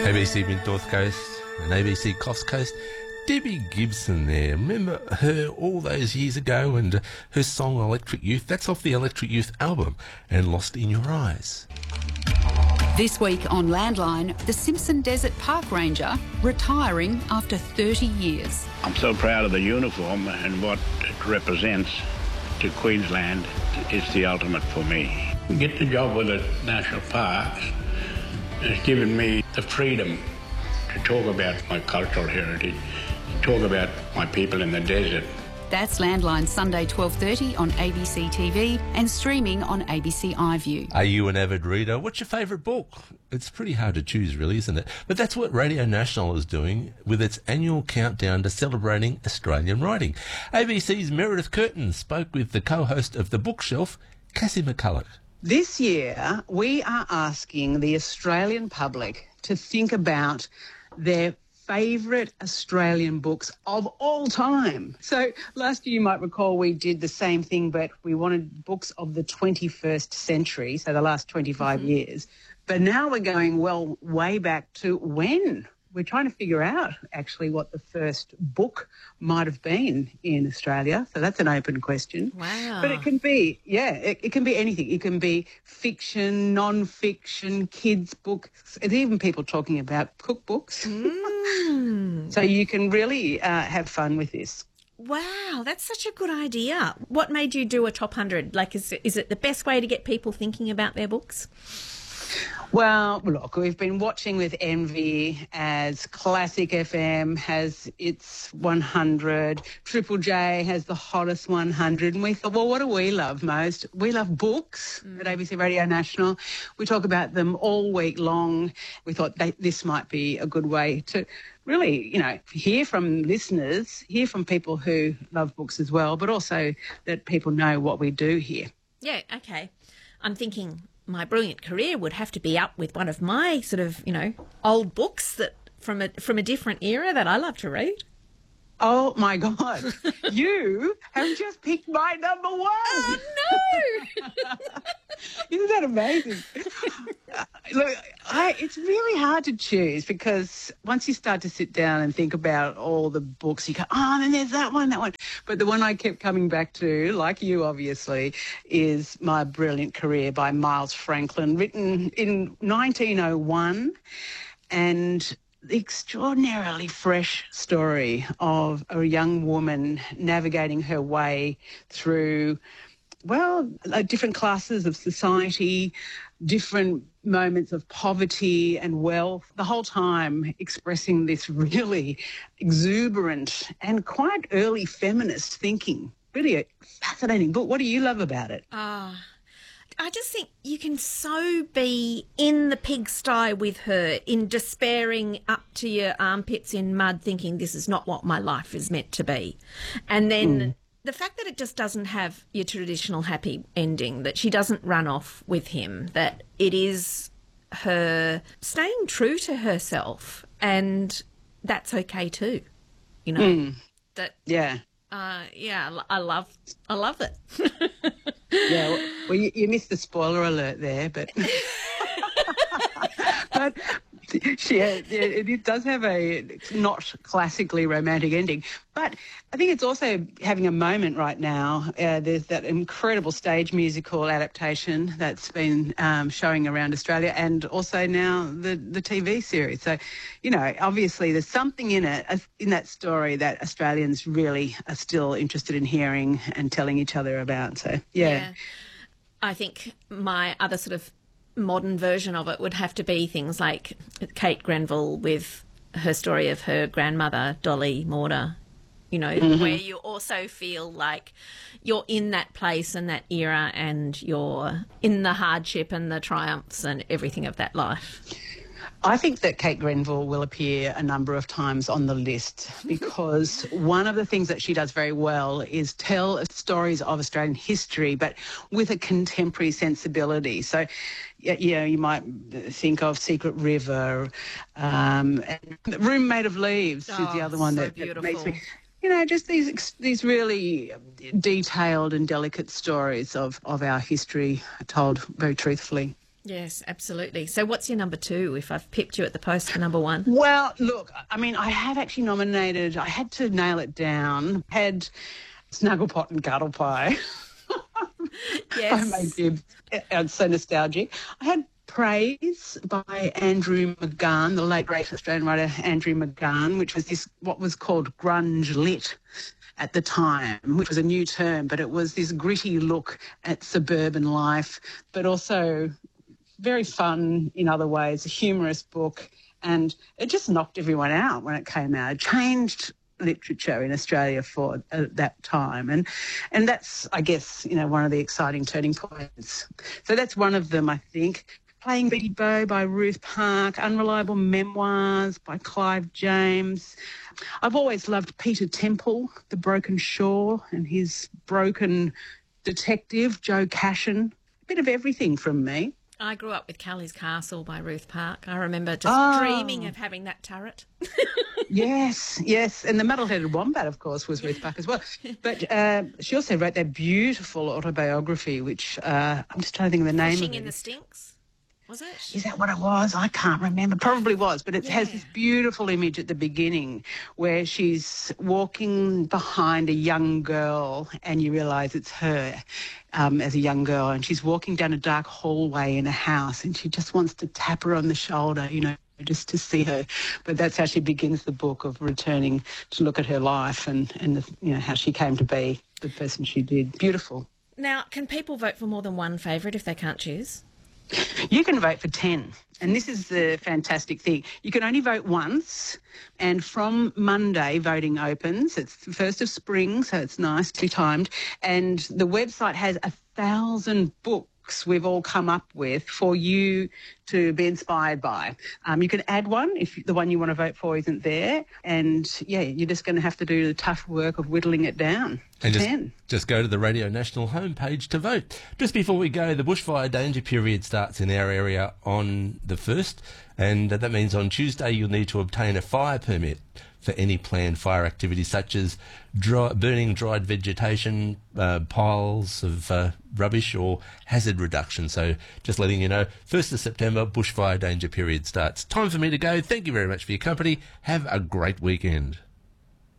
ABC Mid North Coast and ABC Coast Coast. Debbie Gibson there. Remember her all those years ago and her song Electric Youth? That's off the Electric Youth album and Lost in Your Eyes. This week on Landline, the Simpson Desert Park Ranger retiring after 30 years. I'm so proud of the uniform and what it represents to Queensland. It's the ultimate for me. To get the job with the National Parks has given me the freedom to talk about my cultural heritage, to talk about my people in the desert. That's Landline, Sunday 12:30 on ABC TV and streaming on ABC iView. Are you an avid reader? What's your favourite book? It's pretty hard to choose, really, isn't it? But that's what Radio National is doing with its annual countdown to celebrating Australian writing. ABC's Meredith Curtin spoke with the co-host of The Bookshelf, Cassie McCulloch. This year, we are asking the Australian public to think about their favourite Australian books of all time. So last year, you might recall, we did the same thing, but we wanted books of the 21st century, so the last 25 years. But now we're going, well, way back to when? We're trying to figure out, actually, what the first book might have been in Australia. So that's an open question. Wow. But it can be, it can be anything. It can be fiction, non-fiction, kids' books, and even people talking about cookbooks. So you can really have fun with this. Wow, that's such a good idea. What made you do a top 100? Like, is it the best way to get people thinking about their books? Well, look, we've been watching with envy as Classic FM has its 100, Triple J has the hottest 100, and we thought, well, what do we love most? We love books at ABC Radio National. We talk about them all week long. We thought this might be a good way to really, hear from listeners, hear from people who love books as well, but also that people know what we do here. Yeah, okay. I'm thinking My Brilliant Career would have to be up with one of my sort of, old books that from a different era that I love to read. Oh, my God. You have just picked my number one. Oh, no. Isn't that amazing? Look, it's really hard to choose because once you start to sit down and think about all the books, you go, oh, then there's that one. But the one I kept coming back to, like you obviously, is My Brilliant Career by Miles Franklin, written in 1901, and the extraordinarily fresh story of a young woman navigating her way through, different classes of society, different moments of poverty and wealth, the whole time expressing this really exuberant and quite early feminist thinking. Really a fascinating book. What do you love about it? I just think you can so be in the pigsty with her, in despairing up to your armpits in mud, thinking this is not what my life is meant to be. And then the fact that it just doesn't have your traditional happy ending, that she doesn't run off with him, that it is her staying true to herself, and that's okay too, That I love it. Yeah, well, you missed the spoiler alert there, but it does have a not classically romantic ending. But I think it's also having a moment right now. There's that incredible stage musical adaptation that's been showing around Australia, and also now the TV series. So, obviously there's something in that story that Australians really are still interested in hearing and telling each other about. So, yeah. I think my other sort of modern version of it would have to be things like Kate Grenville with her story of her grandmother, Dolly Mortar, where you also feel like you're in that place and that era and you're in the hardship and the triumphs and everything of that life. I think that Kate Grenville will appear a number of times on the list because one of the things that she does very well is tell stories of Australian history, but with a contemporary sensibility. So, you might think of Secret River, and Room Made of Leaves is the other one that makes me... just these really detailed and delicate stories of our history told very truthfully. Yes, absolutely. So what's your number 2 if I've pipped you at the post for number 1? Well, look, I mean, I have actually nominated, I had to nail it down, had Snugglepot and Cuddlepie. Yes. By May Gibbs. It's so nostalgic. I had Praise by Andrew McGahn, the late great Australian writer Andrew McGahn, which was what was called grunge lit at the time, which was a new term, but it was this gritty look at suburban life, but also very fun in other ways, a humorous book, and it just knocked everyone out when it came out. It changed literature in Australia for that time, and that's, I guess, one of the exciting turning points. So that's one of them, I think. Playing Betty Bow by Ruth Park, Unreliable Memoirs by Clive James. I've always loved Peter Temple, The Broken Shore, and his broken detective, Joe Cashin. A bit of everything from me. I grew up with Callie's Castle by Ruth Park. I remember just dreaming of having that turret. Yes. And The Muddle-Headed Wombat, of course, was Ruth Park as well. But she also wrote that beautiful autobiography, which I'm just trying to think of the name of it. Fishing in the Stinks, was it? Is that what it was? I can't remember. Probably was, but it has this beautiful image at the beginning where she's walking behind a young girl and you realise it's her as a young girl, and she's walking down a dark hallway in a house and she just wants to tap her on the shoulder, just to see her. But that's how she begins the book, of returning to look at her life and how she came to be the person she did. Beautiful. Now, can people vote for more than one favourite if they can't choose? You can vote for 10, and this is the fantastic thing. You can only vote once, and from Monday voting opens. It's the 1st of spring, so it's nicely timed, and the website has 1,000 books we've all come up with for you to be inspired by. You can add one if the one you want to vote for isn't there, and you're just going to have to do the tough work of whittling it down. And just go to the Radio National homepage to vote. Just before we go, the bushfire danger period starts in our area on the 1st, and that means on Tuesday you'll need to obtain a fire permit for any planned fire activities such as burning dried vegetation, piles of rubbish or hazard reduction. So just letting you know, 1st of September, bushfire danger period starts. Time for me to go. Thank you very much for your company. Have a great weekend.